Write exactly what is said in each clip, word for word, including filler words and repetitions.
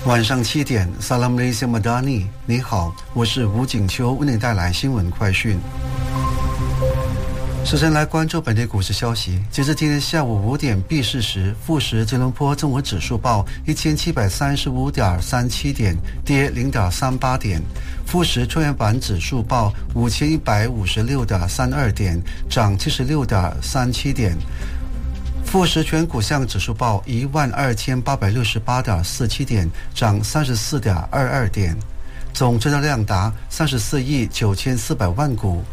晚上七点 Salam Malaysia Madani， 你好，我是吴景秋，为您带来新闻快讯。首先来关注本地股市消息。截至今天下午五点闭市时，富时吉隆坡综合指数报一千七百三十五点三七点，跌零点三八点；富时创业板指数报五千一百五十六点三二点，涨七十六点三七点；富时全股项指数报一万二千八百六十八点四七点，涨三十四点二二点，总成交量达三十四亿九千四百万股。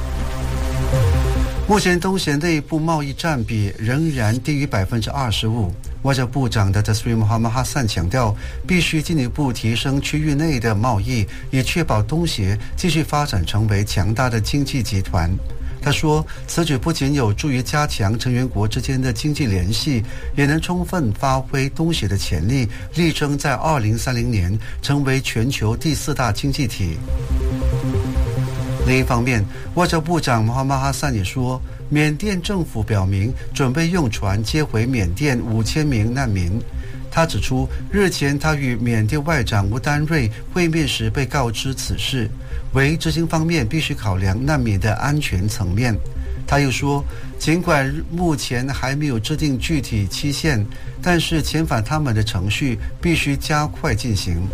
目前东协内部贸易占比仍然低于百分之二十五。外交部长的 Dasri Mohamad Hassan 强调，必须进一步提升区域内的贸易，以确保东协继续发展成为强大的经济集团。他说，此举不仅有助于加强成员国之间的经济联系，也能充分发挥东协的潜力，力争在二零三零年成为全球第四大经济体。另一方面，外交部长穆罕默哈桑也说，缅甸政府表明准备用船接回缅甸五千名难民。他指出，日前他与缅甸外长吴丹瑞会面时被告知此事，为执行方面必须考量难民的安全层面。他又说，尽管目前还没有制定具体期限，但是遣返他们的程序必须加快进行。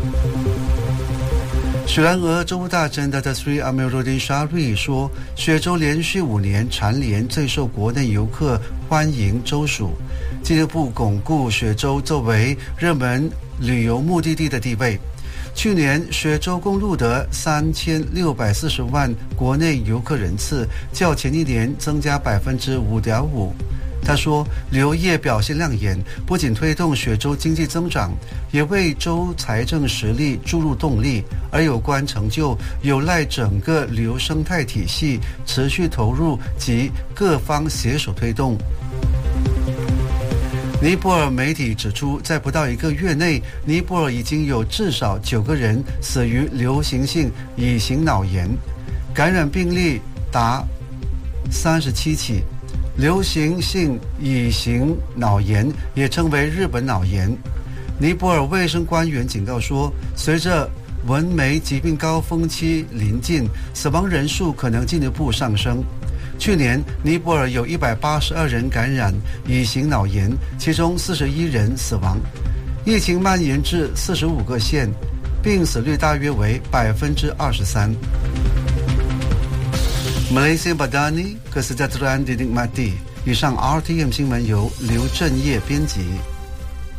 雪兰莪州务大臣的 Dasri Amiruddin Shari 说，雪州连续五年蝉联最受国内游客欢迎州属，进一步巩固雪州作为热门旅游目的地的地位。去年雪州共录得三千六百四十万国内游客人次，较前一年增加百分之五点五。他说，旅游业表现亮眼，不仅推动雪州经济增长，也为州财政实力注入动力，而有关成就有赖整个旅游生态体系持续投入及各方携手推动。尼泊尔媒体指出，在不到一个月内，尼泊尔已经有至少九个人死于流行性乙型脑炎，感染病例达三十七起。流行性乙型脑炎也称为日本脑炎。尼泊尔卫生官员警告说，随着蚊媒疾病高峰期临近，死亡人数可能进一步上升。去年，尼泊尔有一百八十二人感染乙型脑炎，其中四十一人死亡。疫情蔓延至四十五个县，病死率大约为百分之二十三。Malaysia Madani Kesejahteraan Dinikmati。以上 R T M 新闻由刘振业编辑。